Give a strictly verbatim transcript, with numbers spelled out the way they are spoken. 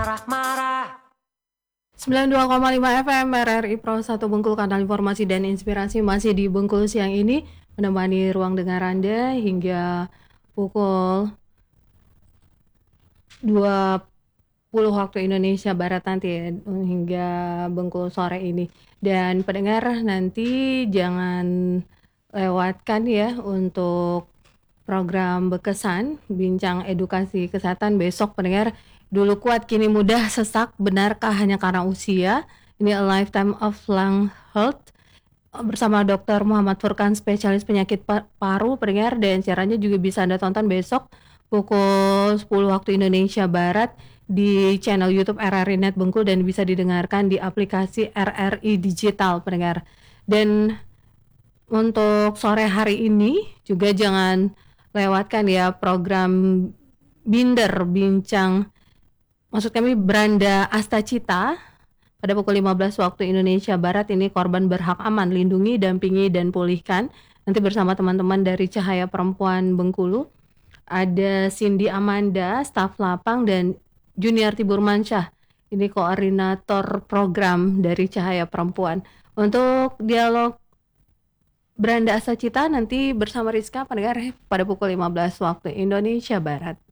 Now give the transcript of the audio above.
sembilan puluh dua koma lima F M R R I Pro satu Bengkulu, kanal informasi dan inspirasi masih di Bengkulu siang ini, menemani ruang dengar Anda hingga pukul dua puluh waktu Indonesia Barat nanti ya, hingga Bengkulu sore ini. Dan pendengar nanti jangan lewatkan ya untuk program Bekesan, bincang edukasi kesehatan besok pendengar. Dulu kuat kini mudah sesak, benarkah hanya karena usia? Ini A Lifetime of Lung Health bersama dokter Muhammad Furkan, spesialis penyakit paru pendengar, dan caranya juga bisa Anda tonton besok pukul sepuluh waktu Indonesia Barat di channel YouTube R R I Net Bengkulu dan bisa didengarkan di aplikasi R R I Digital pendengar. Dan untuk sore hari ini juga jangan lewatkan ya program Binder, bincang maksud kami Branda Astacita pada pukul lima belas waktu Indonesia Barat. Ini korban berhak aman, lindungi, dampingi, dan pulihkan. Nanti bersama teman-teman dari Cahaya Perempuan Bengkulu. Ada Cindy Amanda, staf lapang, dan Junior Tiburmansyah. Ini koordinator program dari Cahaya Perempuan. Untuk dialog Branda Astacita nanti bersama Rizka pendengar pada pukul lima belas waktu Indonesia Barat.